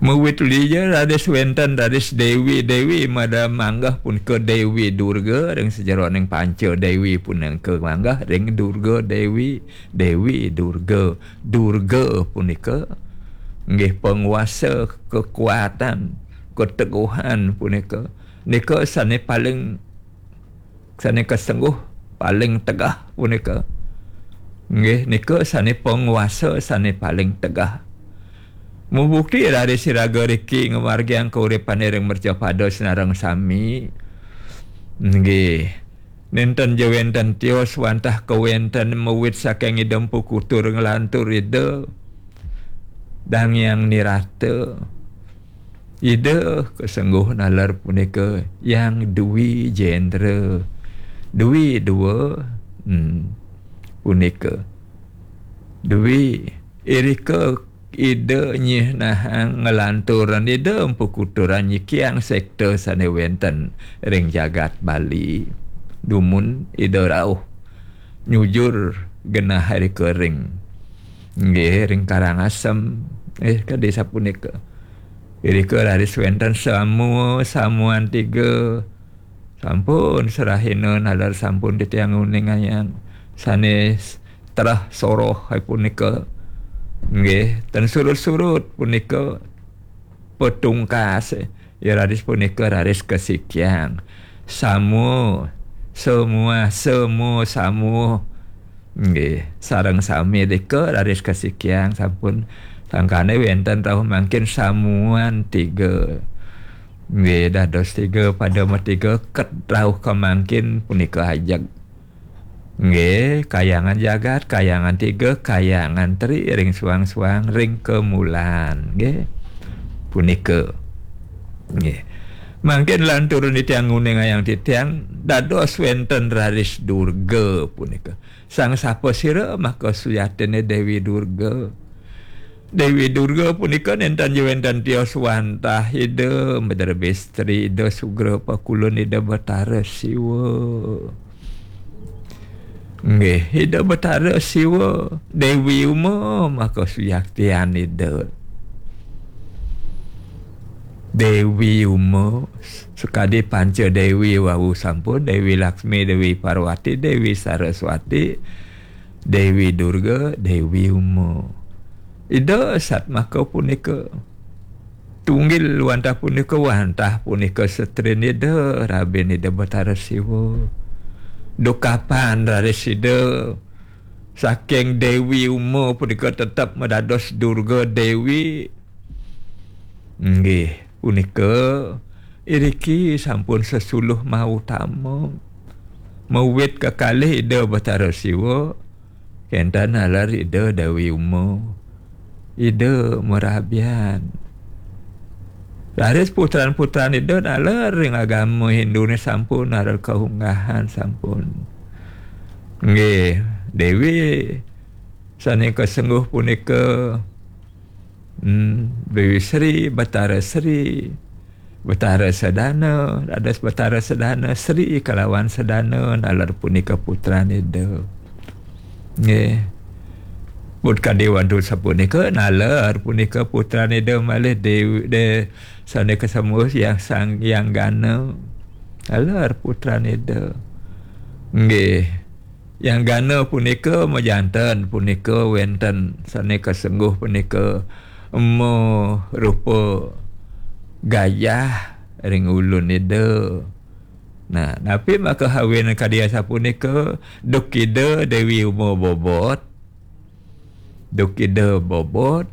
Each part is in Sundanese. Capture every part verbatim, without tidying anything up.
Mewit liya Rades wenten Rades Dewi Dewi mada manggah pun ke Dewi Durga ring sejarah ning panca Dewi pun yang ke manggah ring Durga Dewi Dewi Durga Durga punika nggih penguasa kekuatan keteguhan punika nika sane paling sane kesengguh paling tegah punika nggih nika sane penguasa sane paling tegah. Membukti dari siraga riki ngamargiang kauripane ring mercapada senarang sami nggih nenten jawenten tios wantah kawenten mewit saking idem pukutur ngelantur ide dang yang nirata ide kesengguh nalar punika yang duwi jendera duwi dua hmm, punika duwi irika ide nyih nahang ngelanturan ide empukuturan nyikiang sektor sane wenten ring jagat Bali dumun ide rauh nyujur genah hari kering nggih ring Karangasem eh ka desa punika irika laris wenten samu samuan tiga sampun serahina nalar sampun ditiang uning ayang sanes terah soroh hai punika nggih ten surut-surut punika petungkas ya raris punika raris kesikiang samu semua semua samu nggih sareng sami deka raris kesikiang sampun sangkane wenten tahu mangkin samuan tiga nggih dados tiga pada tiga ket rauh kemangkin punika hajak nggih kayangan jagat kayangan tiga kayangan tri ring suang-suang ring kemulan nggih punika nggih mangkin lantur nitiang uning ayang titiang dados wenten Raris Durga punika sang sapa sira maka suyatene Dewi Durga Dewi Durga punika nenten wenten tios wantah ide medar bestri ide sugra pakulun ide Batara Siwa nggih ida Batara Siwa Dewi Uma maka suyaktian ida Dewi Uma sekadi panca Dewi wau sampun Dewi Laksmi Dewi Parwati Dewi Saraswati Dewi Durga Dewi Uma ida sat maka punika tunggil wantah punika wantah punika setrin ida Raben ida Batara Siwa dukapan dari sida saking Dewi Uma punika tetap medados Durga Dewi nggih punika iriki sampun sesuluh mau tamu mewit kekalih ida Batara Siwa kenten nalar ida Dewi Uma ida merabian laris putran-putran itu nalar ring agama Hindu ni sampun nalar kahunggahan sampun nggih Dewi sane kesengguh punika hmm, Dewi Sri Batara Sri Batara Sedana dados Batara Sedana Sri kalawan Sedana nalar punika putran itu nggih Bud kadewan tu sapunika nalar punika putran itu malih Dewi de sane kesemua yang sang yang gana nalar putran itu nggih yang gana punika majanten punika wenten sane kesengguh punika mo rupa gayah ring ulun itu nah tapi maka hawin kadia sapunika dokida Dewi Uma bobot dokida bobot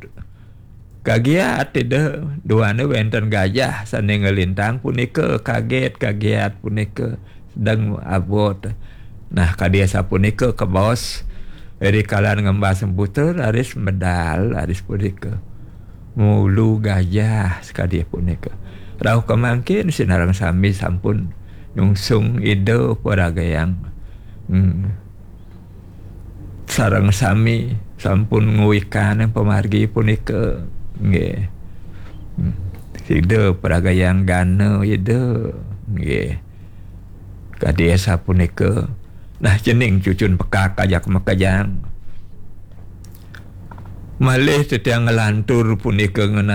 kagiat ide duane wenten gajah sane ngelintang punika kaget kagiat punika sedang abot nah kadia sapunika ke bos eri kalan ngembas semputer aris medal aris punika mulu gajah sekadia punika rauh kemangkin sinarang sami sampun nyungsung ide paragayang hmm. sareng sami sampun nguikan pemargi punika nggih ide paragayang gana ide nggih kadia sapunika nah jening cucun pekak kajak makajang malih tetiang ngelantur punika ngena